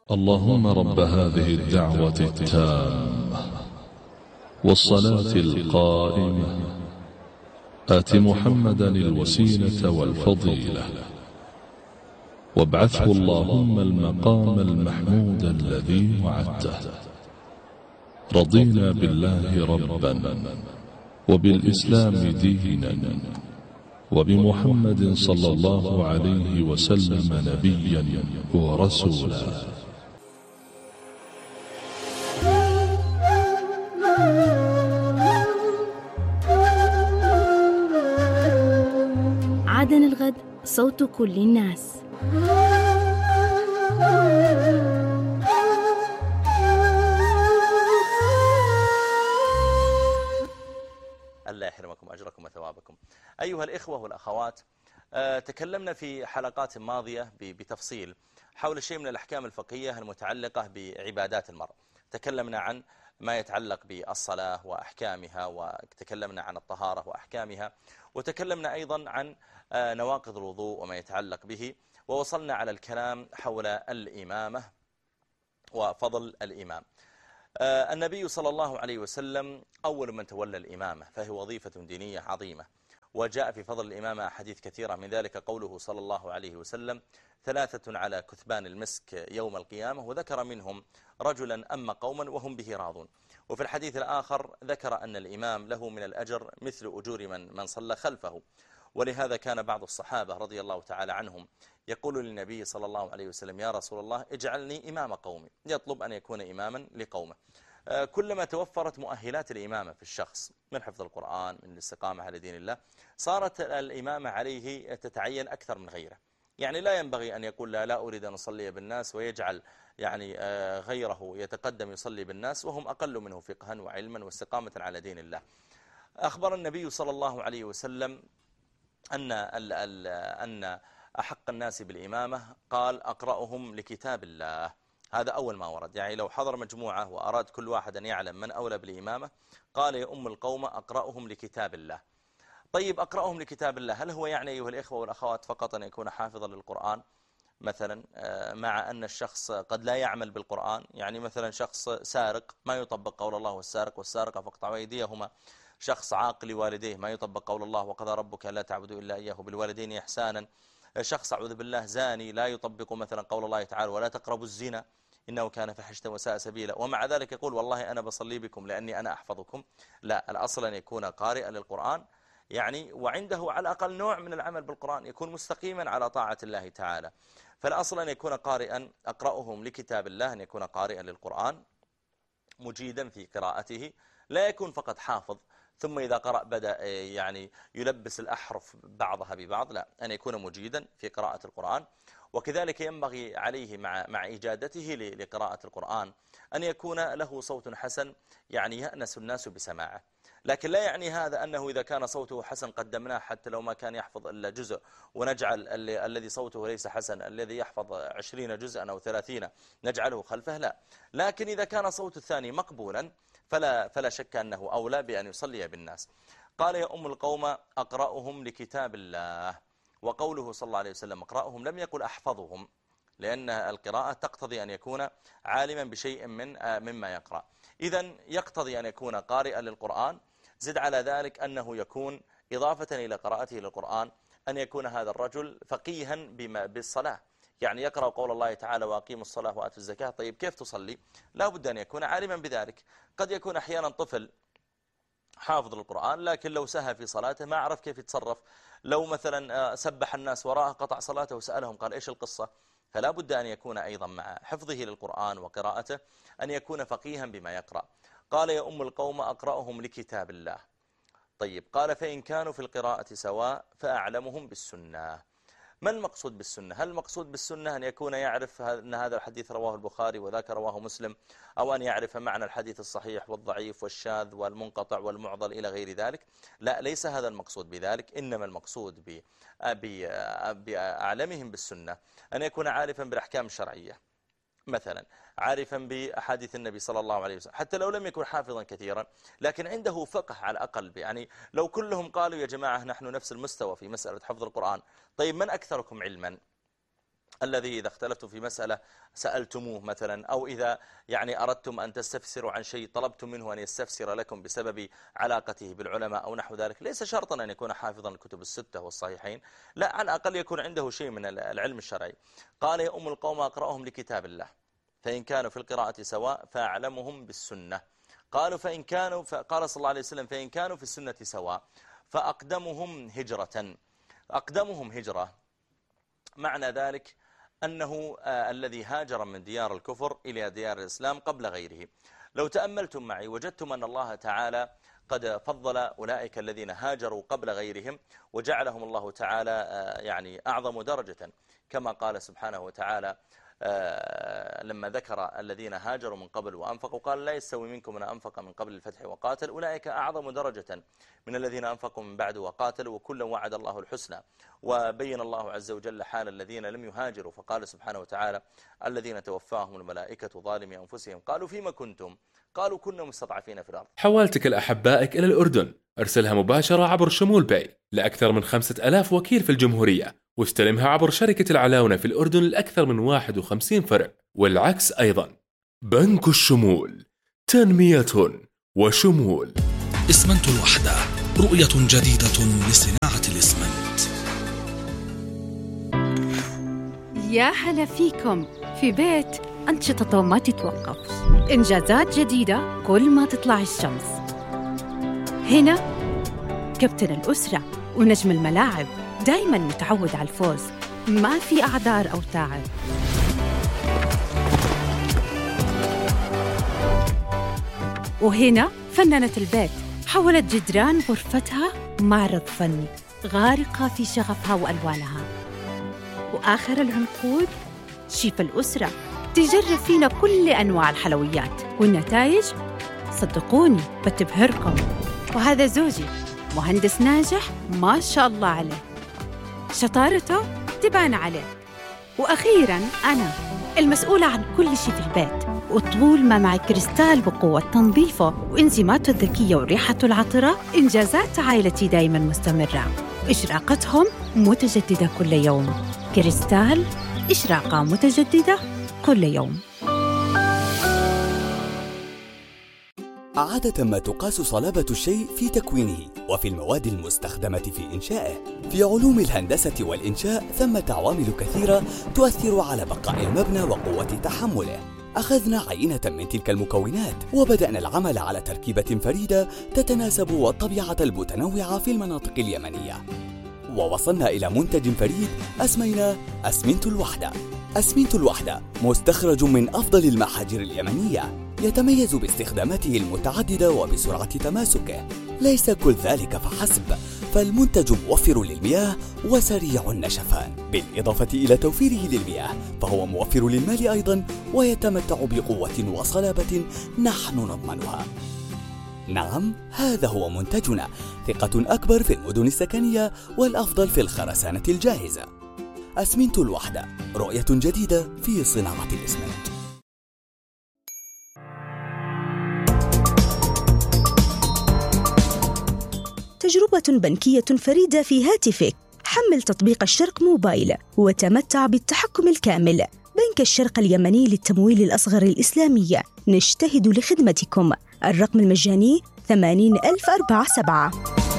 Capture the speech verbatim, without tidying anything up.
اللهم رب هذه الدعوة التامة والصلاة القائمة آت محمدا الوسيلة والفضيلة وابعثه اللهم المقام المحمود الذي وعدته. رضينا بالله ربا وبالإسلام دينا وبمحمد صلى الله عليه وسلم نبيا ورسولا. عدن الغد، صوت كل الناس. الله يحرمكم أجركم وثوابكم. أيها الإخوة والأخوات، أه تكلمنا في حلقات ماضية بتفصيل حول شيء من الأحكام الفقهية المتعلقة بعبادات المرء. تكلمنا عن ما يتعلق بالصلاة وأحكامها، وتكلمنا عن الطهارة وأحكامها، وتكلمنا أيضا عن أه نواقض الوضوء وما يتعلق به، ووصلنا على الكلام حول الإمامة وفضل الإمام. آه النبي صلى الله عليه وسلم أول من تولى الإمامة، فهي وظيفة دينية عظيمة، وجاء في فضل الإمامة أحاديث كثيرة، من ذلك قوله صلى الله عليه وسلم: ثلاثة على كثبان المسك يوم القيامة، وذكر منهم رجلا أما قوما وهم به راضون. وفي الحديث الآخر ذكر أن الإمام له من الأجر مثل أجور من, من صلى خلفه. ولهذا كان بعض الصحابة رضي الله تعالى عنهم يقول للنبي صلى الله عليه وسلم: يا رسول الله اجعلني إمام قومي، يطلب أن يكون إماما لقومه. كلما توفرت مؤهلات الإمامة في الشخص من حفظ القرآن، من الاستقامة على دين الله، صارت الإمامة عليه تتعين أكثر من غيره. يعني لا ينبغي أن يقول لا, لا أريد أن أصلي بالناس، ويجعل يعني غيره يتقدم يصلي بالناس وهم أقل منه فقها وعلما واستقامة على دين الله. أخبر النبي صلى الله عليه وسلم أن أن أحق الناس بالإمامة قال: أقرأهم لكتاب الله. هذا أول ما ورد. يعني لو حضر مجموعة وأراد كل واحد أن يعلم من أولى بالإمامة، قال: يا أم القوم أقرأهم لكتاب الله. طيب، أقرأهم لكتاب الله، هل هو يعني أيها الإخوة والأخوات فقط أن يكون حافظا للقرآن مثلا، مع أن الشخص قد لا يعمل بالقرآن؟ يعني مثلا شخص سارق ما يطبق قول الله: والسارق والسارقة فاقطعوا أيديهما. شخص عاقل والديه ما يطبق قول الله: وقضى ربك لا تعبدوا إلا إياه بالوالدين إحسانا. شخص أعوذ بالله زاني لا يطبق مثلا قول الله تعالى: ولا تقربوا الزنا إنه كان فحشة وساء سبيلا، ومع ذلك يقول: والله أنا بصلي بكم لأني أنا أحفظكم. لا، الأصل أن يكون قارئا للقرآن، يعني وعنده على الأقل نوع من العمل بالقرآن، يكون مستقيما على طاعة الله تعالى. فالأصل أن يكون قارئا. أقرأهم لكتاب الله، أن يكون قارئا للقرآن مجيدا في قراءته، لا يكون فقط حافظ ثم إذا قرأ بدأ يعني يلبس الأحرف بعضها ببعض، لا، أن يكون مجيدا في قراءة القرآن. وكذلك ينبغي عليه مع مع إجادته لقراءة القرآن أن يكون له صوت حسن، يعني يأنس الناس بسماعه. لكن لا يعني هذا أنه إذا كان صوته حسن قدمناه حتى لو ما كان يحفظ إلا جزء، ونجعل الذي صوته ليس حسن الذي يحفظ عشرين جزءا أو ثلاثين نجعله خلفه، لا. لكن إذا كان صوت الثاني مقبولا فلا, فلا شك أنه أولى بأن يصلي بالناس. قال: يا أم القوم أقرأهم لكتاب الله. وقوله صلى الله عليه وسلم أقرأهم لم يقل أحفظهم، لأن القراءة تقتضي أن يكون عالما بشيء من مما يقرأ. إذن يقتضي أن يكون قارئا للقرآن. زد على ذلك أنه يكون إضافة إلى قراءته للقرآن أن يكون هذا الرجل فقيها بما بالصلاة، يعني يقرأ قول الله تعالى: وأقيموا الصلاة وآتوا الزكاة. طيب، كيف تصلي؟ لا بد أن يكون عالما بذلك. قد يكون أحيانا طفل حافظ القرآن لكن لو سهى في صلاته ما عرف كيف يتصرف. لو مثلا سبح الناس وراءه قطع صلاته وسألهم قال: إيش القصة؟ فلا بد أن يكون أيضا مع حفظه للقرآن وقراءته أن يكون فقيها بما يقرأ. قال: يا أم القوم أقرأهم لكتاب الله. طيب، قال: فإن كانوا في القراءة سواء فأعلمهم بالسنة. ما المقصود بالسنة؟ هل المقصود بالسنة أن يكون يعرف أن هذا الحديث رواه البخاري وذاك رواه مسلم، أو أن يعرف معنى الحديث الصحيح والضعيف والشاذ والمنقطع والمعضل إلى غير ذلك؟ لا، ليس هذا المقصود بذلك. إنما المقصود بأعلمهم بالسنة أن يكون عارفا بالأحكام الشرعية، مثلا عارفا بأحاديث النبي صلى الله عليه وسلم، حتى لو لم يكن حافظا كثيرا لكن عنده فقه على الأقل. يعني لو كلهم قالوا: يا جماعة نحن نفس المستوى في مسألة حفظ القرآن، طيب من أكثركم علما؟ الذي إذا اختلفتم في مسألة سألتموه مثلا، أو إذا يعني أردتم أن تستفسروا عن شيء طلبتم منه أن يستفسر لكم بسبب علاقته بالعلماء أو نحو ذلك. ليس شرطا أن يكون حافظا الكتب الستة والصحيحين، لا، على الأقل يكون عنده شيء من العلم الشرعي. قال يا أم القوم أقرأهم لكتاب الله، فإن كانوا في القراءة سواء فأعلمهم بالسنة. قالوا فإن كانوا، فقال صلى الله عليه وسلم فإن كانوا في السنة سواء فأقدمهم هجرة. أقدمهم هجرة معنى ذلك أنه آه الذي هاجر من ديار الكفر إلى ديار الإسلام قبل غيره. لو تأملتم معي وجدتم أن الله تعالى قد فضل أولئك الذين هاجروا قبل غيرهم وجعلهم الله تعالى آه يعني أعظم درجة، كما قال سبحانه وتعالى آه لما ذكر الذين هاجروا من قبل وأنفقوا قال لا يستوي منكم من أنفق من قبل الفتح وقاتل أولئك أعظم درجة من الذين أنفقوا من بعد وقاتلوا وكلا وعد الله الحسنى. وبين الله عز وجل حال الذين لم يهاجروا فقال سبحانه وتعالى الذين توفاهم الملائكة ظالمي أنفسهم قالوا فيما كنتم قالوا كنا مستضعفين في الأرض. حوالتك لأحبائك إلى الأردن، ارسلها مباشرة عبر شمول باي لأكثر من خمسة ألاف وكيل في الجمهورية، واستلمها عبر شركة العلاونة في الأردن لأكثر من واحد وخمسين فرع، والعكس أيضا. بنك الشمول، تنمية وشمول. إسمنت الوحدة، رؤية جديدة لصناعة الإسمنت. يا هلا فيكم في بيت أنشطته ما تتوقف، إنجازات جديدة كل ما تطلع الشمس. هنا كابتن الأسرة ونجم الملاعب، دايماً متعود على الفوز، ما في أعذار أو تعب. وهنا فنانة البيت حولت جدران غرفتها معرض فني، غارقة في شغفها وألوانها. وآخر العنقود شيف الأسرة تجرب فينا كل أنواع الحلويات، والنتائج صدقوني بتبهركم. وهذا زوجي مهندس ناجح ما شاء الله عليه، شطارته تبان عليه. وأخيراً أنا المسؤولة عن كل شيء في البيت، وطول ما معي كريستال بقوة تنظيفه وإنزيماته الذكية وريحته العطرة، إنجازات عائلتي دايماً مستمرة، إشراقتهم متجددة كل يوم. كريستال، إشراقة متجددة كل يوم. عادة ما تقاس صلابة الشيء في تكوينه وفي المواد المستخدمة في إنشائه. في علوم الهندسة والإنشاء ثمة عوامل كثيرة تؤثر على بقاء المبنى وقوة تحمله. أخذنا عينة من تلك المكونات وبدأنا العمل على تركيبة فريدة تتناسب والطبيعة المتنوعة في المناطق اليمنية، ووصلنا إلى منتج فريد أسميناه أسمنت الوحدة. أسمنت الوحدة مستخرج من أفضل المحاجر اليمنية، يتميز باستخداماته المتعددة وبسرعة تماسكه. ليس كل ذلك فحسب، فالمنتج موفر للمياه وسريع النشفان، بالإضافة إلى توفيره للمياه فهو موفر للمال أيضا، ويتمتع بقوة وصلابة نحن نضمنها. نعم، هذا هو منتجنا، ثقة أكبر في المدن السكنية والأفضل في الخرسانة الجاهزة. أسمنت الوحدة، رؤية جديدة في صناعة الإسمنت. تجربة بنكية فريدة في هاتفك. حمل تطبيق الشرق موبايل وتمتع بالتحكم الكامل. بنك الشرق اليمني للتمويل الأصغر الإسلامي، نجتهد لخدمتكم. الرقم المجاني ثمانين ألف وأربعة وسبعين.